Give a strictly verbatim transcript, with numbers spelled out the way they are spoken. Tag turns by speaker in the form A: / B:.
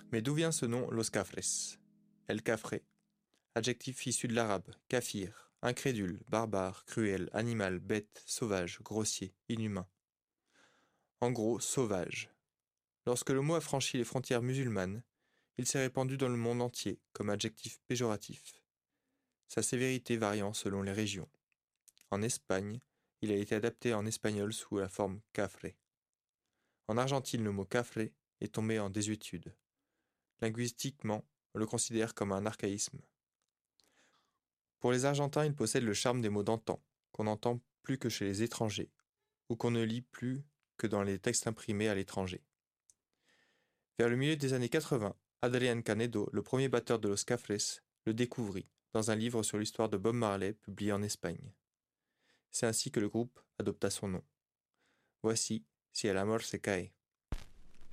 A: Mais d'où vient ce nom Los Cafres? El Cafre, adjectif issu de l'arabe, kafir, incrédule, barbare, cruel, animal, bête, sauvage, grossier, inhumain. En gros, sauvage. Lorsque le mot a franchi les frontières musulmanes, il s'est répandu dans le monde entier comme adjectif péjoratif, sa sévérité variant selon les régions. En Espagne, il a été adapté en espagnol sous la forme cafre. En Argentine, le mot cafre est tombé en désuétude. Linguistiquement, on le considère comme un archaïsme. Pour les Argentins, il possède le charme des mots d'antan, qu'on n'entend plus que chez les étrangers, ou qu'on ne lit plus que dans les textes imprimés à l'étranger. Vers le milieu des années quatre-vingts, Adrián Canedo, le premier batteur de Los Cafres, le découvrit dans un livre sur l'histoire de Bob Marley publié en Espagne. C'est ainsi que le groupe adopta son nom. Voici Si el amor se cae.